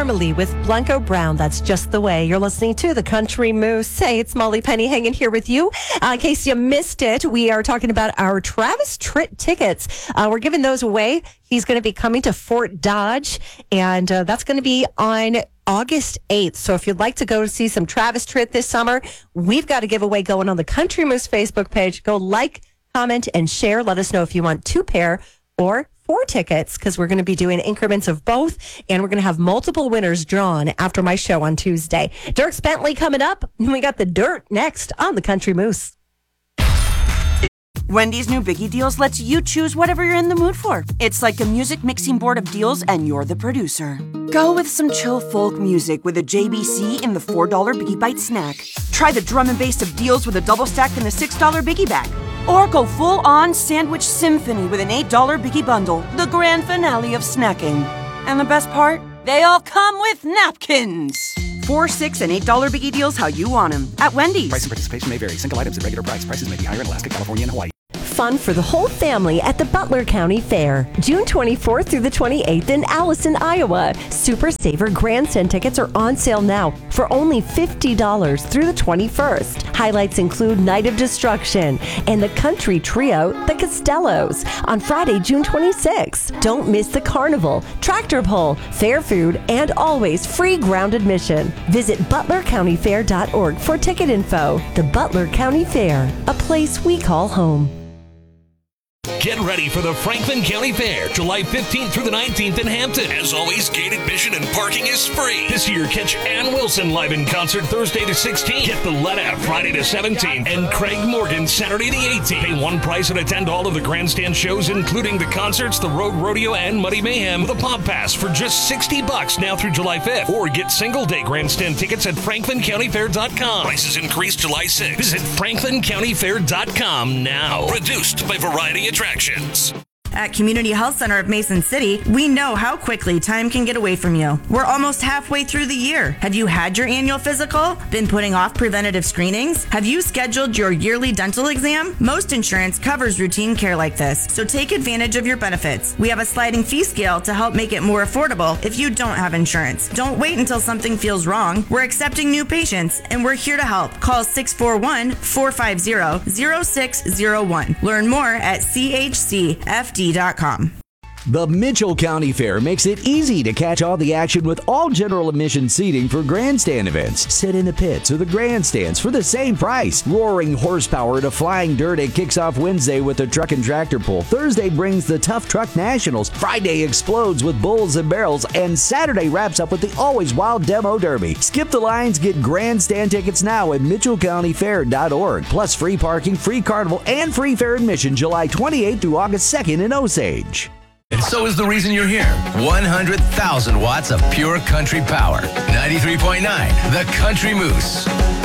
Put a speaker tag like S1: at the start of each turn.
S1: Normally with Blanco Brown. That's just the way. You're listening to the Country Moose. Hey, it's Molly Penny hanging here with you. In case you missed it, we are talking about our Travis Tritt tickets. We're giving those away. He's going to be coming to Fort Dodge, and that's going to be on August 8th. So if you'd like to go see some Travis Tritt this summer, we've got a giveaway going on the Country Moose Facebook page. Go like, comment, and share. Let us know if you want 2 pair or 4 tickets, because we're going to be doing increments of both, and we're going to have multiple winners drawn after my show on Tuesday. Dirk Bentley coming up, and we got the dirt next on the Country Moose.
S2: Wendy's new Biggie Deals lets you choose whatever you're in the mood for. It's like a music mixing board of deals, and you're the producer. Go with some chill folk music with a JBC in the $4 Biggie Bite snack. Try the drum and bass of deals with a double stack in the $6 Biggie bag. Or go full-on sandwich symphony with an $8 Biggie bundle, the grand finale of snacking. And the best part? They all come with napkins. $4, $6, and $8 Biggie Deals how you want them at Wendy's.
S3: Price and participation may vary. Single items at regular price. Prices may be higher in Alaska, California, and Hawaii.
S1: Fun for the whole family at the Butler County Fair, June 24th through the 28th in Allison, Iowa. Super Saver Grandstand tickets are on sale now for only $50 through the 21st. Highlights include Night of Destruction and the country trio, the Costellos, on Friday, June 26th. Don't miss the carnival, tractor pull, fair food, and always free ground admission. Visit butlercountyfair.org for ticket info. The Butler County Fair, a place we call home.
S4: Get ready for the Franklin County Fair, July 15th through the 19th in Hampton. As always, gate admission and parking is free. This year, catch Ann Wilson live in concert Thursday the 16th. Get the Let Out Friday the 17th. And Craig Morgan Saturday the 18th. Pay one price and attend all of the grandstand shows, including the concerts, the Road Rodeo, and Muddy Mayhem with a Pop Pass for just $60 now through July 5th. Or get single-day grandstand tickets at FranklinCountyFair.com. Prices increase July 6th. Visit FranklinCountyFair.com now. Produced by Variety Attractions.
S5: At Community Health Center of Mason City, we know how quickly time can get away from you. We're almost halfway through the year. Have you had your annual physical? Been putting off preventative screenings? Have you scheduled your yearly dental exam? Most insurance covers routine care like this, so take advantage of your benefits. We have a sliding fee scale to help make it more affordable if you don't have insurance. Don't wait until something feels wrong. We're accepting new patients, and we're here to help. Call 641-450-0601. Learn more at chcfd.com.
S6: The Mitchell County Fair makes it easy to catch all the action with all general admission seating for grandstand events. Sit in the pits or the grandstands for the same price. Roaring horsepower to flying dirt. It kicks off Wednesday with the truck and tractor pull. Thursday brings the Tough Truck Nationals. Friday explodes with bulls and barrels. And Saturday wraps up with the Always Wild Demo Derby. Skip the lines. Get grandstand tickets now at MitchellCountyFair.org. Plus free parking, free carnival, and free fair admission July 28th through August 2nd in Osage.
S7: And so is the reason you're here. 100,000 watts of pure country power. 93.9, The Country Moose.